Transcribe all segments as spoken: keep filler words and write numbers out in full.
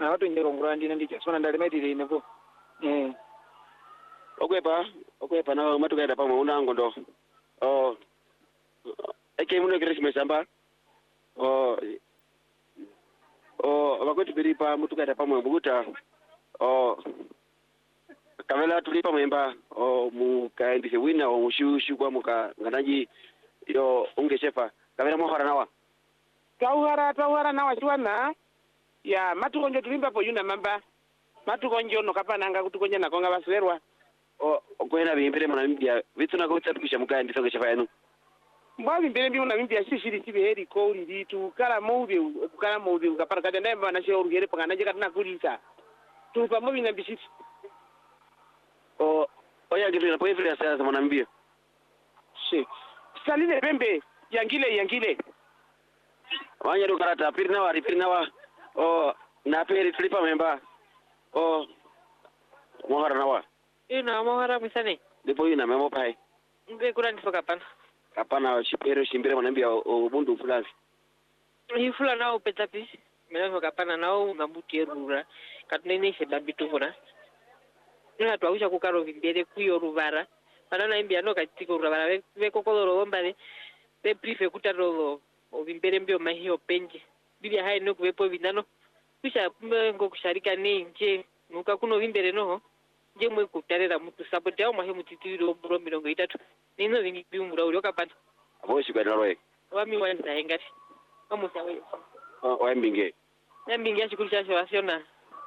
na watu nyero ngurandi ndicho sona ndali medile nebo eh okwepa okwepa na matukaenda pamwe unango ndo oh eke muno Christmas amba oh oh bakwetu biripa mutukaenda pamwe buguta oh kamela tulipa mwemba oh mukaendise wina o mushushu kwa muka nganaji yo ungeshefa kamela mohara nawa tauhara tauhara nawa chiwana ya matukonjo tulimba po yuna mamba matukonjo no kapananga kutukonja nakonga baswerwa o okwena bimbere mwana mbia bituna ko tsatukisha mukaendi songe shefa yanu mbwa bimbere mbi mwana mbia shishiri tibeheri ko uri tu kala maude kala maude kapara kada ndemba na shehu ngere pangana je kana kulisa tu pamoja na bishiti o oya ngire na poefri asa mwana mbia she salile pembe yangile yangile wanya do karata pirna wa pirna wa o na peri tulipa memba o mohara nawa ina mohara misane depo ina memo pai nge kurani foka pana kapana shipero shimbere mwanambia ubundu fulavi hifula nao petapi mena foka pana nao mabuti erura katnene se babitu fona ina twausha kukaro vimbere kuyo ruvara panana imbia no katiko ruvara ve kokoloro ombale be prife kutaro ovimbere mbio mahio penje bibia hai no kuvepo vinano kusha ngo kusharika ni nje nuka kuno vimbere no je mwe kutarera mutu support yao mahe mutitiro bro mirongo itatu nino vingi biumura uri okapata aboshi kwa roe wami wanza engati amusa wewe o wambinge yambinge achikuru chacho wasiona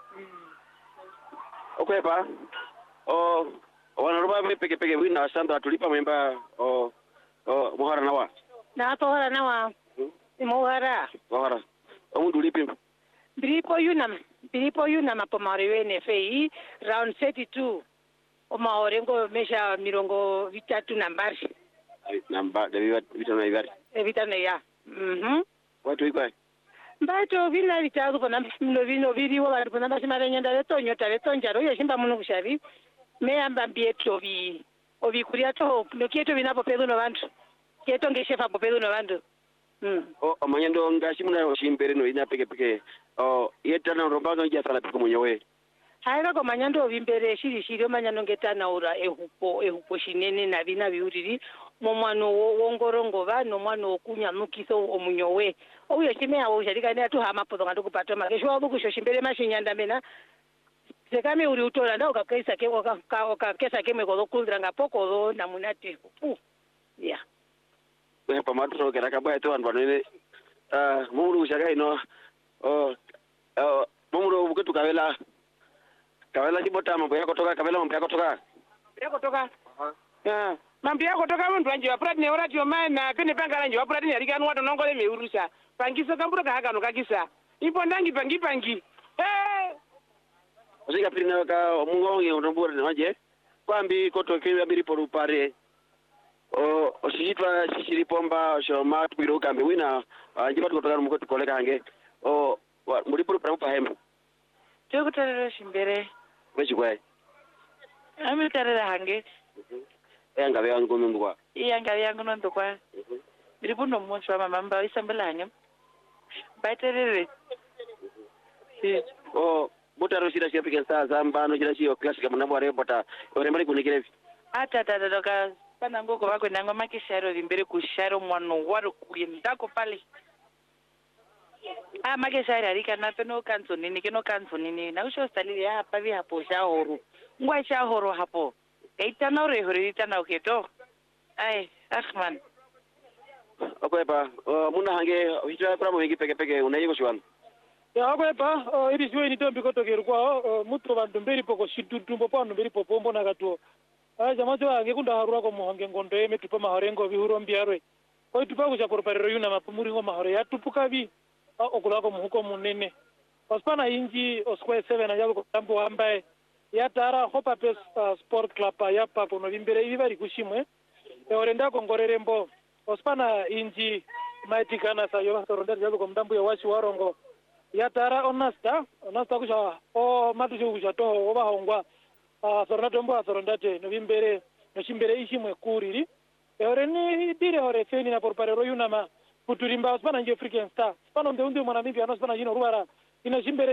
okwepa o wanaruba peke peke wina asanda tulipa memba o o mohara nawa na tohara nawa mohara mohara omundu lipi Bripo yuna Bripo yuna mapomare wene fei round thirty-two omaorengo mesha mirongo vitatu nambari namba de vitana ivari e vitana ya mhm watu ikwa mbato vina vitatu kona mino vino viriwo vantu kona basimara nyanda letonyo tale tonjaro yeshimba muno kushavi meamba mbieto vi ovi kuria to no kieto vinapo pedo no vantu kieto ngeshefa po pedo no vantu mm o amanyendo ngashi muna shimbere no ina peke peke o yetana robaga nja sala piko mwenyewe haira ko manyando vimbere shiri shiri manyando ngetana ura ehupo ehupo shinene na vina viuriri momwano wongorongo vano mwana okunya mukiso omunyowe oyo chimea wo sharika ne atu hama podo ngado kupata makesho wabu kusho shimbere mashinyanda mena sekame uri utola nda ukakaisa ke ukakesa keme ko kuldra ngapoko lo namunati pu ya we pa matro kera kabaya to an banene ah mumuru shaga ino o o mumuru buketu kawela kawela kibota mambo yako toka kawela mambo yako toka yako toka ah mambo yako toka muntu anje waprat ne orati omana kene pangala nje waprat ne alikanu watu nongole meurusha pangiso kambura kahaka no kakisa ipo ndangi pangi pangi eh osika pirina ka mungonge unombura ne manje kwambi koto kenya biri poru pare o ositwa sisiri pomba shoma tubiro kambe wina anje batu kutoka muko tukoleka hange o muri poru para pahemba tyo kutarera shimbere wechi kwa ami tarera hange yanga bya ngono ndwa iyanga yangu no ndokwa biri buno mmocho wa mamba isambela hange baiterere o botaro sira sia pika sa zambano jira sio classic munabo are bota ore mari kunikire ata tata doka pana ngoko wako nango makisharo vimbere kusharo mwano waro kuyendako pale ah makisharo arika na peno kanzo nini keno kanzo nini na usho stalili hapa vi hapo shahoro ngwa shahoro hapo kaitana ore hore itana oketo ai ahman okwepa muna hange hitwa kwa mwingi peke peke unayiko shwana ya okwepa iri siwe ni tombi kotokera kwa mutro bantu mberi poko shitutumbo pano mberi popombo nakatuo ah jamacho ange kunda harura ko muhange ngondo eme tupa mahorengo bihuro mbiarwe ko tupa ku chakorparero yuna mapumuri ngo mahore ya tupuka bi okulako muhuko munene ospana inji osquare seven ajabo ko tambo ambaye ya tara hopa pes sport club ya pa kono bimbere ibi bari kushimwe e orenda ko ngorerembo ospana inji maitikana sayo soronda jabo ko mtambo ya washi warongo ya tara onasta onasta kusha o matu kusha to oba hongwa ah sorona tombo soronda te no bimbere no shimbere ishimwe kuriri e oreni dire ore feni na porparero yuna ma futurimba ospana nje freaking star spana nde unde mwana mimi anospa na jino ruara ina shimbere